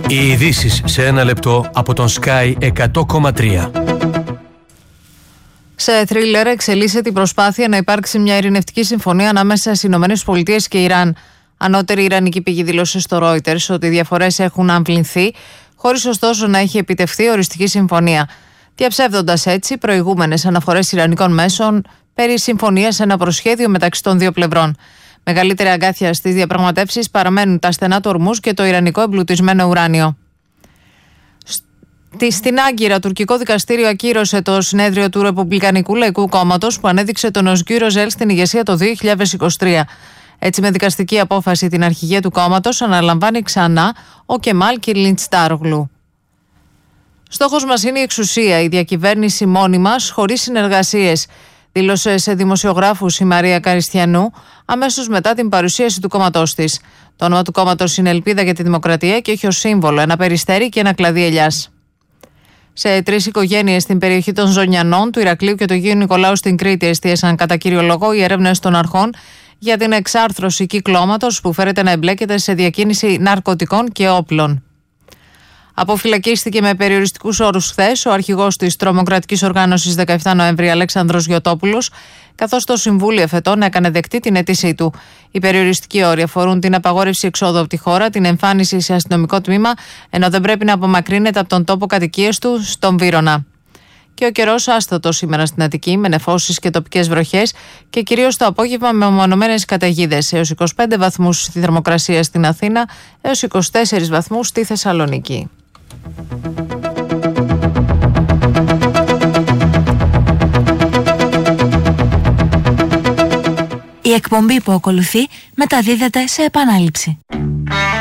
Οι ειδήσεις σε ένα λεπτό από τον Sky 100,3. Σε θρίλερ εξελίσσεται η προσπάθεια να υπάρξει μια ειρηνευτική συμφωνία ανάμεσα στις ΗΠΑ και Ιράν. Ανώτερη ιρανική πηγή δήλωσε στο Reuters ότι οι διαφορές έχουν αμβληνθεί, χωρίς ωστόσο να έχει επιτευχθεί οριστική συμφωνία, διαψεύδοντας έτσι προηγούμενες αναφορές ιρανικών μέσων περί συμφωνίας σε ένα προσχέδιο μεταξύ των δύο πλευρών. Μεγαλύτερη αγκάθια στις διαπραγματεύσεις παραμένουν τα στενά του Ορμούζ και το ιρανικό εμπλουτισμένο ουράνιο. Στην Άγκυρα, τουρκικό δικαστήριο ακύρωσε το συνέδριο του Ρεπουμπλικανικού Λαϊκού Κόμματος που ανέδειξε τον Οσγκούρ Οζέλ στην ηγεσία το 2023. Έτσι, με δικαστική απόφαση την αρχηγία του κόμματος αναλαμβάνει ξανά ο Κεμάλ Κιλιντσντάρογλου. Στόχος μας είναι η εξουσία, η διακυβέρνηση μόνη μας, χωρίς συνεργασίες, δήλωσε σε δημοσιογράφους η Μαρία Καριστιανού αμέσως μετά την παρουσίαση του κόμματός της. Το όνομα του κόμματος είναι Ελπίδα για τη Δημοκρατία και έχει ως σύμβολο ένα περιστέρι και ένα κλαδί ελιάς. Σε 3 οικογένειες στην περιοχή των Ζωνιανών, του Ηρακλείου και του Αγίου Νικολάου στην Κρήτη εστίασαν κατά κύριο λόγο οι έρευνες των αρχών για την εξάρθρωση κυκλώματος που φέρεται να εμπλέκεται σε διακίνηση ναρκωτικών και όπλων. Αποφυλακίστηκε με περιοριστικούς όρους χθες ο αρχηγός της τρομοκρατικής οργάνωσης 17 Νοέμβρη Αλέξανδρος Γιωτόπουλος, καθώς το Συμβούλιο εφετών έκανε δεκτή την αίτησή του. Οι περιοριστικοί όροι αφορούν την απαγόρευση εξόδου από τη χώρα, την εμφάνιση σε αστυνομικό τμήμα, ενώ δεν πρέπει να απομακρύνεται από τον τόπο κατοικίας του στον Βύρωνα. Και ο καιρός άστατος σήμερα στην Αττική, με νεφώσεις και τοπικές βροχές και κυρίως το απόγευμα με μονομένες καταιγίδες, έως 25 βαθμούς στη θερμοκρασία στην Αθήνα, έως 24 βαθμούς στη Θεσσαλονίκη. Η εκπομπή που ακολουθεί μεταδίδεται σε επανάληψη.